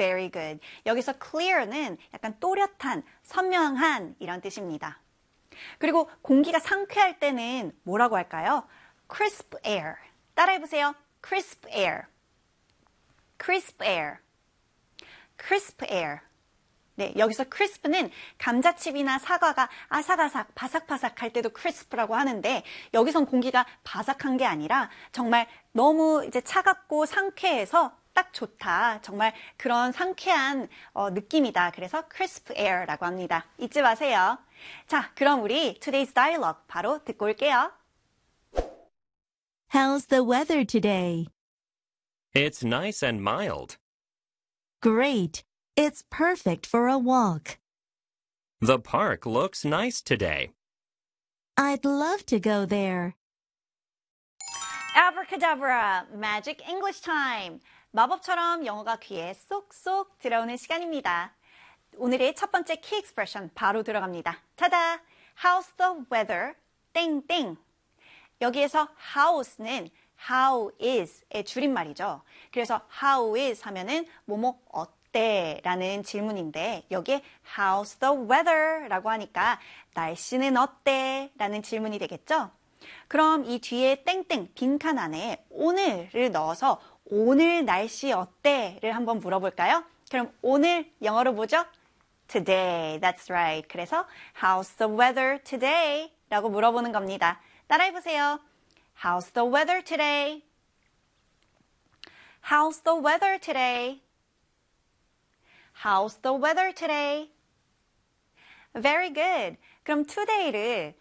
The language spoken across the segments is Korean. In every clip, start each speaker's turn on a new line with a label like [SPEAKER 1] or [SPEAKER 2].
[SPEAKER 1] Very good. 여기서 clear는 약간 또렷한, 선명한 이런 뜻입니다. 그리고 공기가 상쾌할 때는 뭐라고 할까요? Crisp air. 따라해보세요. Crisp air. Crisp air. Crisp air. 네, 여기서 crisp는 감자칩이나 사과가 아삭아삭, 바삭바삭 할 때도 crisp라고 하는데 여기선 공기가 바삭한 게 아니라 정말 너무 이제 차갑고 상쾌해서 딱 좋다. 정말 그런 상쾌한 느낌이다. 그래서 crisp air라고 합니다. 잊지 마세요. 자, 그럼 우리 today's dialogue 바로 듣고 올게요.
[SPEAKER 2] How's the weather today?
[SPEAKER 3] It's nice and mild.
[SPEAKER 2] Great. It's perfect for a walk.
[SPEAKER 3] The park looks nice today.
[SPEAKER 2] I'd love to go there.
[SPEAKER 1] Abracadabra, magic English time. 마법처럼 영어가 귀에 쏙쏙 들어오는 시간입니다. 오늘의 첫 번째 key expression 바로 들어갑니다. 타다! How's the weather? 땡땡. 여기에서 hows는 how is의 줄임말이죠. 그래서 how is 하면은 뭐뭐 어때? 라는 질문인데 여기에 how's the weather? 라고 하니까 날씨는 어때? 라는 질문이 되겠죠. 그럼 이 뒤에 땡땡 빈칸 안에 오늘을 넣어서 오늘 날씨 어때?를 한번 물어볼까요? 그럼 오늘 영어로 뭐죠? Today, that's right. 그래서 how's the weather today? 라고 물어보는 겁니다. 따라해보세요. How's the weather today? How's the weather today? How's the weather today? Very good. 그럼 today를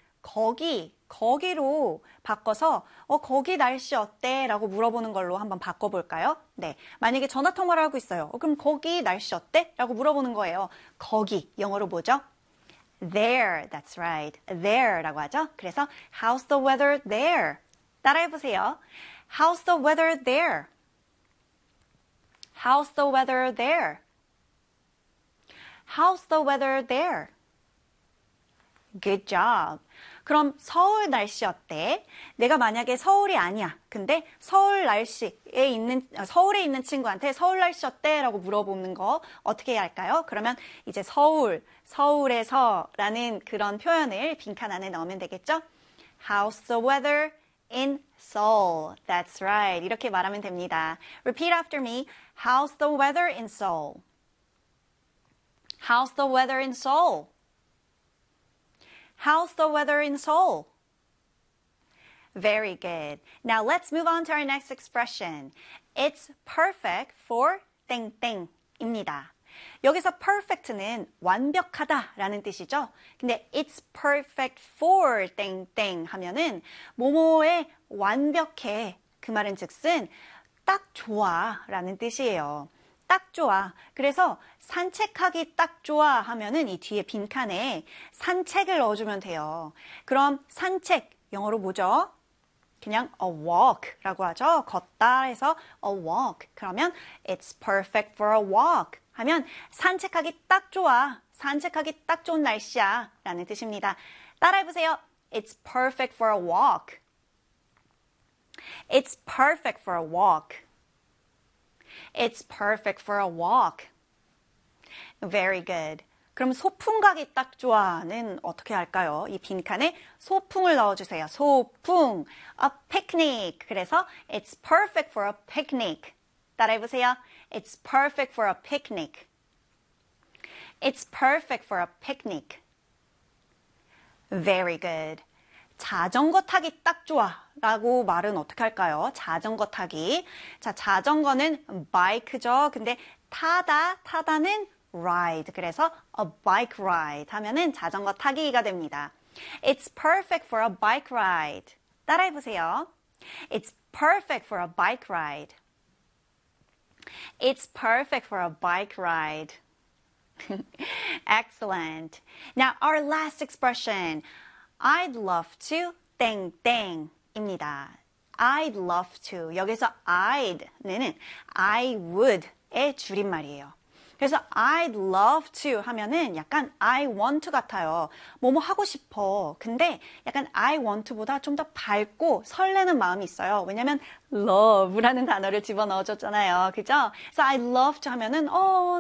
[SPEAKER 1] 거기로 바꿔서 거기 날씨 어때? 라고 물어보는 걸로 한번 바꿔볼까요? 네, 만약에 전화통화를 하고 있어요. 그럼 거기 날씨 어때? 라고 물어보는 거예요. 거기, 영어로 뭐죠? There, that's right. There 라고 하죠. 그래서 how's the weather there? 따라해보세요. How's the weather there? How's the weather there? How's the weather there? Good job. 그럼 서울 날씨 어때? 내가 만약에 서울이 아니야. 근데 서울에 있는 친구한테 서울 날씨 어때? 라고 물어보는 거 어떻게 해야 할까요? 그러면 이제 서울에서라는 그런 표현을 빈칸 안에 넣으면 되겠죠? How's the weather in Seoul? That's right. 이렇게 말하면 됩니다. Repeat after me. How's the weather in Seoul? How's the weather in Seoul? How's the weather in Seoul? Very good. Now let's move on to our next expression. It's perfect for 땡땡입니다. 여기서 perfect는 완벽하다라는 뜻이죠. 근데 it's perfect for 땡땡 하면은 뭐뭐에 완벽해. 그 말은 즉슨 딱 좋아라는 뜻이에요. 딱 좋아. 그래서 산책하기 딱 좋아 하면은 이 뒤에 빈칸에 산책을 넣어주면 돼요. 그럼 산책, 영어로 뭐죠? 그냥 a walk라고 하죠. 걷다 해서 a walk. 그러면 it's perfect for a walk 하면 산책하기 딱 좋아. 산책하기 딱 좋은 날씨야 라는 뜻입니다. 따라해보세요. It's perfect for a walk. It's perfect for a walk. It's perfect for a walk. Very good. 그럼 소풍 가기 딱 좋아는 어떻게 할까요? 이 빈칸에 소풍을 넣어주세요. 소풍, a picnic. 그래서 it's perfect for a picnic. 따라해보세요. It's perfect for a picnic. It's perfect for a picnic. Very good. 자전거 타기 딱 좋아 라고 말은 어떻게 할까요? 자전거 타기. 자, 자전거는 bike죠. 근데 타다는 ride. 그래서 a bike ride 하면은 자전거 타기가 됩니다. It's perfect for a bike ride. 따라해보세요. It's perfect for a bike ride. It's perfect for a bike ride. Excellent. Now, our last expression. I'd love to 땡땡입니다. I'd love to. 여기서 I'd는 I would의 줄임말이에요. 그래서 I'd love to 하면은 약간 I want to 같아요. 뭐뭐 하고 싶어. 근데 약간 I want to보다 좀 더 밝고 설레는 마음이 있어요. 왜냐면 love라는 단어를 집어넣어줬잖아요. 그죠? 그래서 I'd love to 하면은